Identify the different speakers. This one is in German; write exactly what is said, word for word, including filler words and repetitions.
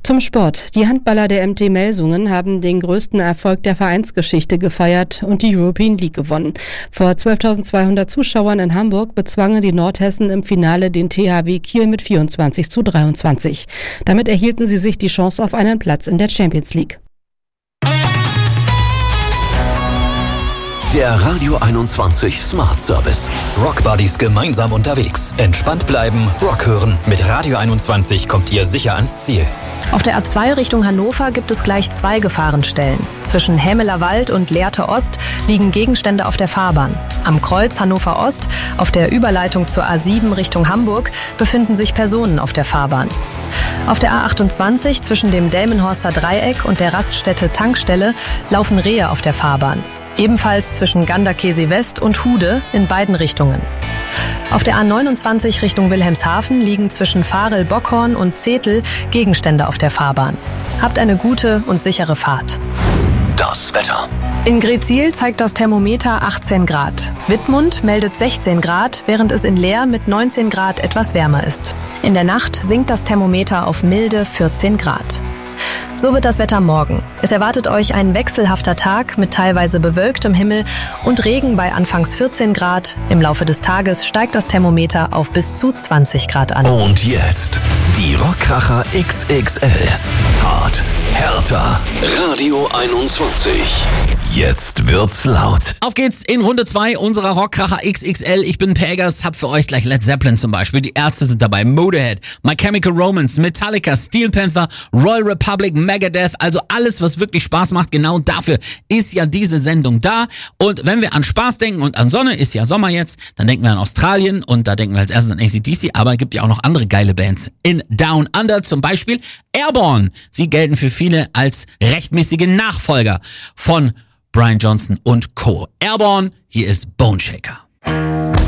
Speaker 1: Zum Sport. Die Handballer der M T Melsungen haben den größten Erfolg der Vereinsgeschichte gefeiert und die European League gewonnen. Vor zwölftausendzweihundert Zuschauern in Hamburg bezwangen die Nordhessen im Finale den T H W Kiel mit vierundzwanzig zu dreiundzwanzig. Damit erhielten sie sich die Chance auf einen Platz in der Champions League.
Speaker 2: Der Radio einundzwanzig Smart Service.
Speaker 3: Rock Buddies gemeinsam unterwegs. Entspannt bleiben, Rock hören. Mit Radio einundzwanzig kommt ihr sicher ans Ziel.
Speaker 4: Auf der A zwei Richtung Hannover gibt es gleich zwei Gefahrenstellen. Zwischen Hämeler Wald und Lehrte Ost liegen Gegenstände auf der Fahrbahn. Am Kreuz Hannover Ost, auf der Überleitung zur A sieben Richtung Hamburg, befinden sich Personen auf der Fahrbahn. Auf der A achtundzwanzig zwischen dem Delmenhorster Dreieck und der Raststätte Tankstelle laufen Rehe auf der Fahrbahn. Ebenfalls zwischen Ganderkesee West und Hude in beiden Richtungen. Auf der A neunundzwanzig Richtung Wilhelmshaven liegen zwischen Varel-Bockhorn und Zetel Gegenstände auf der Fahrbahn. Habt eine gute und sichere Fahrt.
Speaker 2: Das Wetter.
Speaker 4: In Greetsiel zeigt das Thermometer achtzehn Grad. Wittmund meldet sechzehn Grad, während es in Leer mit neunzehn Grad etwas wärmer ist. In der Nacht sinkt das Thermometer auf milde vierzehn Grad. So wird das Wetter morgen. Es erwartet euch ein wechselhafter Tag mit teilweise bewölktem Himmel und Regen bei anfangs vierzehn Grad. Im Laufe des Tages steigt das Thermometer auf bis zu zwanzig Grad an.
Speaker 2: Und jetzt die Rockkracher X X L. Hart, härter. Radio einundzwanzig. Jetzt wird's laut.
Speaker 5: Auf geht's in Runde zwei unserer Rockkracher X X L. Ich bin Pegas, hab für euch gleich Led Zeppelin zum Beispiel. Die Ärzte sind dabei, Motorhead, My Chemical Romance, Metallica, Steel Panther, Royal Republic, Megadeth. Also alles, was wirklich Spaß macht. Genau dafür ist ja diese Sendung da. Und wenn wir an Spaß denken und an Sonne, ist ja Sommer jetzt, dann denken wir an Australien und da denken wir als erstes an A C D C. Aber es gibt ja auch noch andere geile Bands. In Down Under zum Beispiel Airborne. Sie gelten für viele als rechtmäßige Nachfolger von Brian Johnson und Co. Airborne, hier ist Bone Shaker.